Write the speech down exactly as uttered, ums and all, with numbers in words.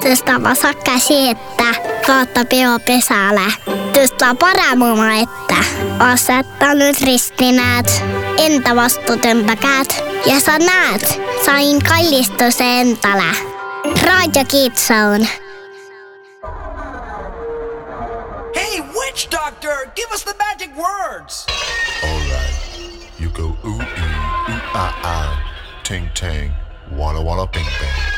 Tõsta vasak käsi ette, vaata peo pesale. Tõsta parem oma ette. Aseta nüüd risti, näed. Enda vastu tõmba käed. Ja sa näed, sain kallistuse endale. Raadio Kids Zone. Hey, witch doctor, give us the magic words. All right. You go ooh, ee, ooh, ah, ah. Ting, tang. Walla, walla, bing, bang.